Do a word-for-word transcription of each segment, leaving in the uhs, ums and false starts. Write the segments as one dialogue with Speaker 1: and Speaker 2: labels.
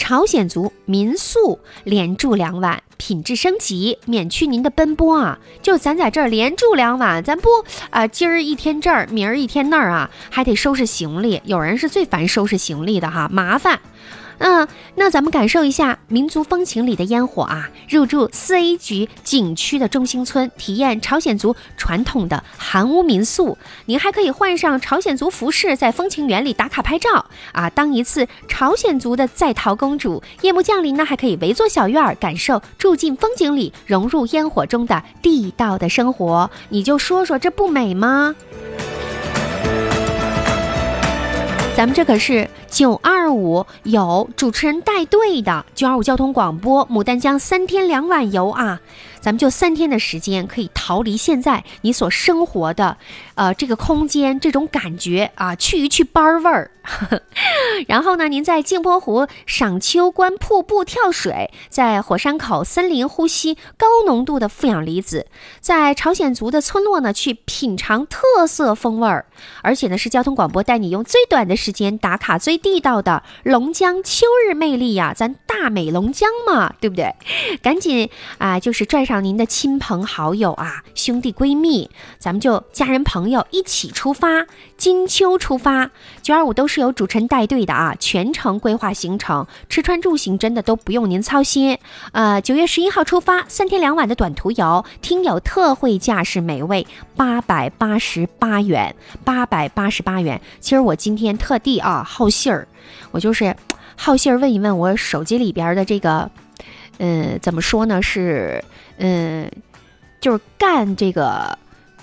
Speaker 1: 朝鲜族民宿连住两晚，品质升级，免去您的奔波啊！就咱在这儿连住两晚，咱不啊、呃、今儿一天这儿，明儿一天那儿啊，还得收拾行李。有人是最烦收拾行李的哈，麻烦。嗯，那咱们感受一下民族风情里的烟火啊！入住四 A 级景区的中心村，体验朝鲜族传统的韩屋民宿。您还可以换上朝鲜族服饰，在风情园里打卡拍照啊，当一次朝鲜族的在逃公主。夜幕降临呢，还可以围坐小院儿，感受住进风景里，融入烟火中的地道的生活。你就说说，这不美吗？咱们这可是九二五有主持人带队的九二五交通广播牡丹江三天两晚游啊！咱们就三天的时间，可以逃离现在你所生活的呃这个空间，这种感觉啊，去一去班味儿。然后呢，您在镜泊湖赏秋观瀑布跳水，在火山口森林呼吸高浓度的负氧离子，在朝鲜族的村落呢去品尝特色风味儿，而且呢是交通广播带你用最短的时间打卡最地道的龙江秋日魅力呀、啊，咱大美龙江嘛，对不对？赶紧啊，就是拽上您的亲朋好友啊，兄弟闺蜜，咱们就家人朋友一起出发，金秋出发。九二五都是由主持人带队的啊，全程规划行程，吃穿住行真的都不用您操心。呃，九月十一号出发，三天两晚的短途游，听友特惠价是每位八百八十八元，八百八十八元。其实我今天特地啊好信儿，我就是好信儿问一问我手机里边的这个，嗯，怎么说呢？是嗯，就是干这个。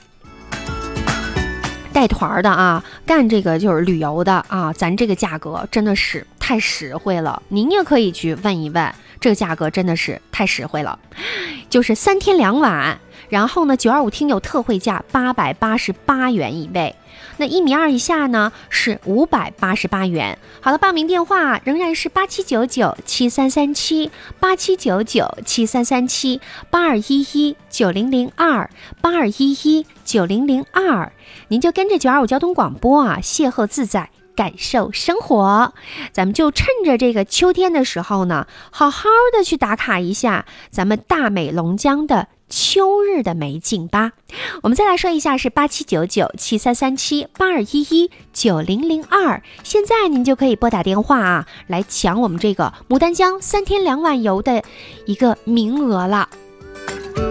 Speaker 1: 带团的啊，干这个就是旅游的啊，咱这个价格真的是太实惠了。您也可以去问一问，这个价格真的是太实惠了，就是三天两晚，然后呢，九二五听友特惠价八百八十八元一位。那一米二以下呢是五百八十八元。好了，报名电话仍然是八七九九七三三七八七九九七三三七八二一一九零零二八二一一九零零二。您就跟着九二五交通广播啊，邂逅自在，感受生活。咱们就趁着这个秋天的时候呢，好好的去打卡一下咱们大美龙江的秋日的美景吧。我们再来说一下是八七九九七三三七八二一一九零零二。现在您就可以拨打电话啊，来抢我们这个牡丹江三天两晚游的一个名额了。